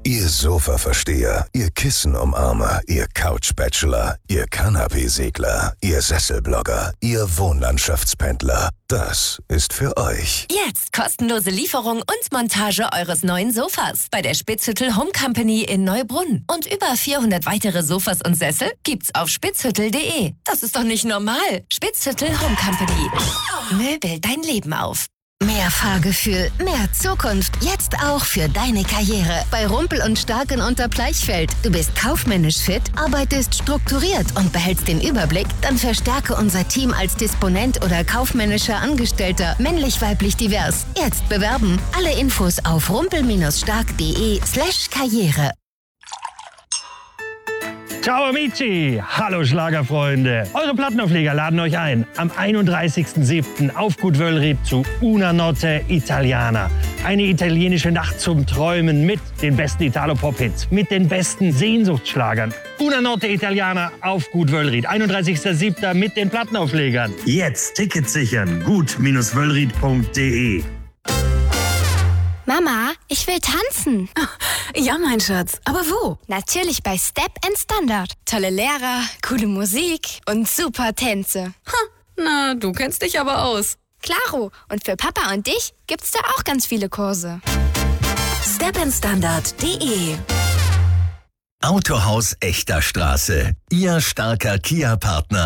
Ihr Sofa-Versteher, Ihr Kissen-Umarmer, Ihr Couch-Bachelor, Ihr Kanapee-Segler, Ihr Sesselblogger, Ihr Wohnlandschaftspendler. Das ist für euch. Jetzt kostenlose Lieferung und Montage eures neuen Sofas bei der Spitzhüttel Home Company in Neubrunn. Und über 400 weitere Sofas und Sessel gibt's auf spitzhüttel.de. Das ist doch nicht normal. Spitzhüttel Home Company. Möbel dein Leben auf. Mehr Fahrgefühl, mehr Zukunft. Jetzt auch für deine Karriere. Bei Rumpel und Stark in Unterbleichfeld. Du bist kaufmännisch fit, arbeitest strukturiert und behältst den Überblick? Dann verstärke unser Team als Disponent oder kaufmännischer Angestellter. Männlich-weiblich divers. Jetzt bewerben. Alle Infos auf rumpel-stark.de/Karriere. Ciao amici, hallo Schlagerfreunde. Eure Plattenaufleger laden euch ein am 31.07. auf Gut Wöllried zu Una Notte Italiana. Eine italienische Nacht zum Träumen mit den besten Italo-Pop-Hits, mit den besten Sehnsuchtsschlagern. Una Notte Italiana auf Gut Wöllried, 31.07. mit den Plattenauflegern. Jetzt Tickets sichern, gut-wöllried.de. Mama, ich will tanzen. Ja, mein Schatz. Aber wo? Natürlich bei Step & Standard. Tolle Lehrer, coole Musik und super Tänze. Na, du kennst dich aber aus. Klaro. Und für Papa und dich gibt's da auch ganz viele Kurse. stepandstandard.de Autohaus Echter Straße. Ihr starker Kia-Partner.